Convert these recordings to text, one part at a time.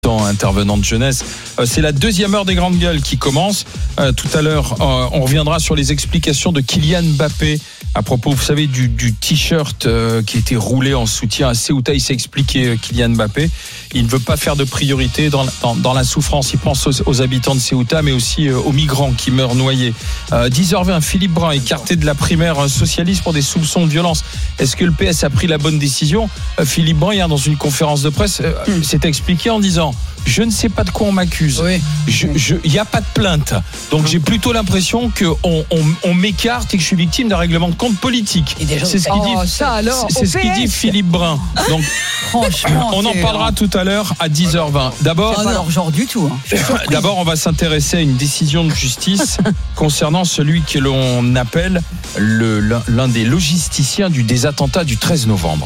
Intervenant de jeunesse. C'est la deuxième heure des grandes gueules qui commence. Tout à l'heure, on reviendra sur les explications de Kylian Mbappé à propos, vous savez, du t-shirt qui était roulé en soutien à Ceuta. Il s'est expliqué, Kylian Mbappé. Il ne veut pas faire de priorité dans la souffrance. Il pense aux habitants de Ceuta, mais aussi aux migrants qui meurent noyés. 10h20, Philippe Brun écarté de la primaire socialiste pour des soupçons de violence. Est-ce que le PS a pris la bonne décision ? Philippe Brun, hier, dans une conférence de presse, s'est expliqué en disant: je ne sais pas de quoi on m'accuse. Oui. Il n'y a pas de plainte. Donc j'ai plutôt l'impression qu'on m'écarte et que je suis victime d'un règlement de compte politique. C'est ce qu'il dit Philippe Brun. Donc franchement, on en parlera tout à l'heure à 10h20. D'abord, c'est pas leur genre du tout. D'abord, on va s'intéresser à une décision de justice concernant celui que l'on appelle l'un des logisticiens des attentats du 13 novembre.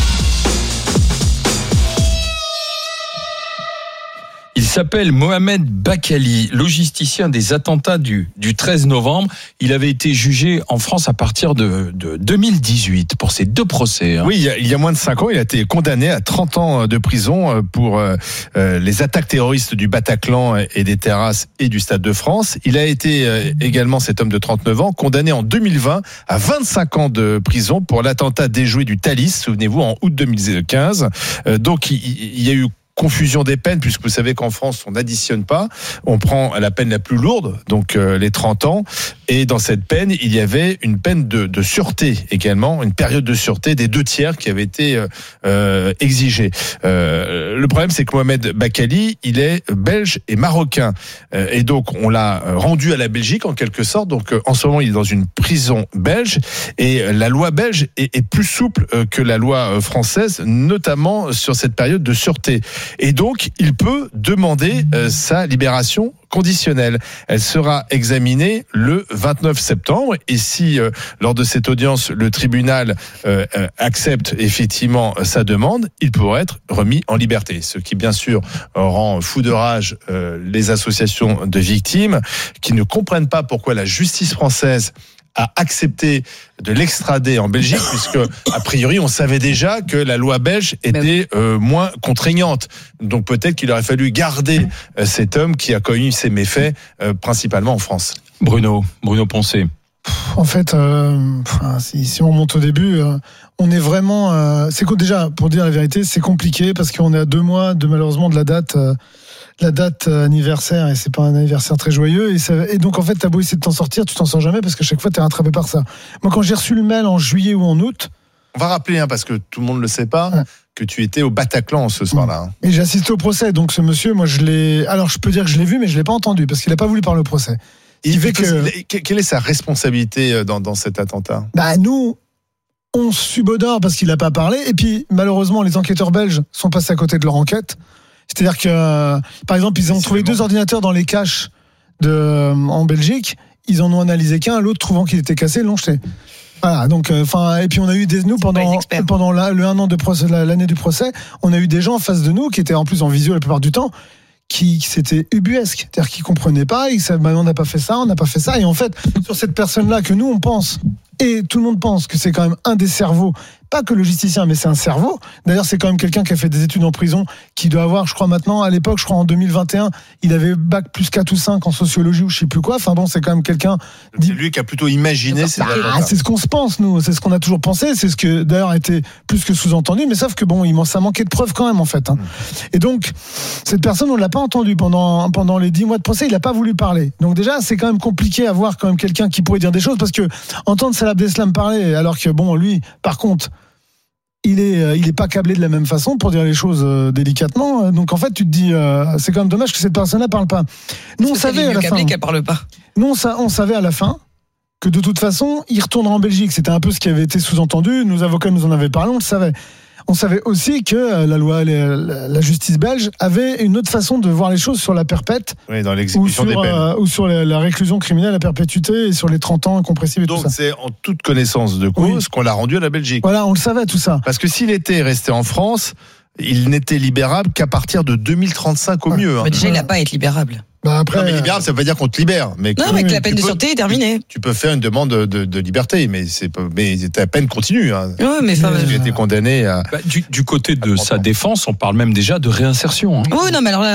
Il s'appelle Mohamed Bakkali, logisticien des attentats du 13 novembre. Il avait été jugé en France à partir de 2018 pour ces deux procès. Oui, il y a moins de 5 ans, il a été condamné à 30 ans de prison pour les attaques terroristes du Bataclan et des terrasses et du Stade de France. Il a été également, cet homme de 39 ans, condamné en 2020 à 25 ans de prison pour l'attentat déjoué du Thalys, souvenez-vous, en août 2015. Donc il y a eu confusion des peines, puisque vous savez qu'en France, on n'additionne pas. On prend la peine la plus lourde, donc les 30 ans. Et dans cette peine, il y avait une peine de sûreté également, une période de sûreté des 2/3 qui avait été exigée. Le problème, c'est que Mohamed Bakkali, il est belge et marocain. Et donc, on l'a rendu à la Belgique, en quelque sorte. Donc, en ce moment, il est dans une prison belge. Et la loi belge est plus souple que la loi française, notamment sur cette période de sûreté. Et donc, il peut demander sa libération conditionnelle. Elle sera examinée le 29 septembre. Et si, lors de cette audience, le tribunal accepte effectivement sa demande, il pourrait être remis en liberté. Ce qui, bien sûr, rend fou de rage les associations de victimes qui ne comprennent pas pourquoi la justice française a accepté de l'extrader en Belgique, puisque a priori on savait déjà que la loi belge était moins contraignante. Donc peut-être qu'il aurait fallu garder cet homme qui a commis ses méfaits principalement en France. Bruno Poncet. En fait, si on remonte au début, on est vraiment. Déjà, pour dire la vérité, c'est compliqué parce qu'on est à 2 mois malheureusement de la date anniversaire, et c'est pas un anniversaire très joyeux, et donc en fait t'as beau essayer de t'en sortir, tu t'en sors jamais parce qu'à chaque fois t'es rattrapé par ça. Moi, quand j'ai reçu le mail en juillet ou en août, on va rappeler, parce que tout le monde le sait pas, que tu étais au Bataclan ce soir-là. Et j'ai assisté au procès, donc ce monsieur, moi je peux dire que je l'ai vu, mais je l'ai pas entendu parce qu'il a pas voulu parler au procès. Quelle est sa responsabilité dans cet attentat ? Nous, on subodore parce qu'il a pas parlé, et puis malheureusement les enquêteurs belges sont passés à côté de leur enquête. C'est-à-dire que, par exemple, ils ont trouvé 2 ordinateurs dans les caches en Belgique. Ils en ont analysé qu'un, l'autre trouvant qu'il était cassé, ils l'ont jeté. Voilà. Donc, et puis on a eu pendant le 1 an de procès, l'année du procès, on a eu des gens en face de nous qui étaient en plus en visio la plupart du temps, qui c'était ubuesque, c'est-à-dire qu'ils comprenaient pas, ils savaient, on n'a pas fait ça, et en fait, sur cette personne-là que nous on pense, et tout le monde pense que c'est quand même un des cerveaux, pas que logisticien, mais c'est un cerveau. D'ailleurs, c'est quand même quelqu'un qui a fait des études en prison, qui doit avoir, je crois maintenant, à l'époque, je crois en 2021, il avait bac plus 4 ou 5 en sociologie ou je sais plus quoi. Enfin bon, c'est quand même quelqu'un. C'est lui qui a plutôt imaginé ces attentats. C'est ce qu'on se pense, nous. C'est ce qu'on a toujours pensé. C'est ce que, d'ailleurs, a été plus que sous-entendu. Mais sauf que bon, ça manquait de preuves quand même, en fait. Et donc, cette personne, on l'a pas entendu pendant les 10 mois de procès. Il a pas voulu parler. Donc déjà, c'est quand même compliqué à voir quand même quelqu'un qui pourrait dire des choses, parce que entendre Salah Abdeslam parler, alors que bon, lui, par contre, il est pas câblé de la même façon, pour dire les choses délicatement. Donc en fait, tu te dis, c'est quand même dommage que cette personne-là parle pas. Nous, on savait à la fin. Qu'elle parle pas. Nous, on savait à la fin que de toute façon, il retournera en Belgique. C'était un peu ce qui avait été sous-entendu. Nos avocats nous en avaient parlé, on le savait. On savait aussi que la justice belge avait une autre façon de voir les choses sur la perpète, dans l'exécution des peines, ou sur la réclusion criminelle à perpétuité, et sur les 30 ans incompressibles et donc, tout ça. Donc c'est en toute connaissance de cause qu'on l'a rendu à la Belgique. Voilà, on le savait tout ça. Parce que s'il était resté en France, il n'était libérable qu'à partir de 2035 au mieux. Mais déjà, il n'a pas à être libérable. Bah après, Non, mais libérable, ça veut pas dire qu'on te libère. Mais Non, mais que la tu peine de peux- sûreté est terminée. Tu peux faire une demande de liberté, mais ta peine continue. Hein. Ouais, mais enfin. Tu as été condamné à. Du côté de 30 sa ans. défense, on parle même déjà de réinsertion. Hein. Oui, non, mais alors là.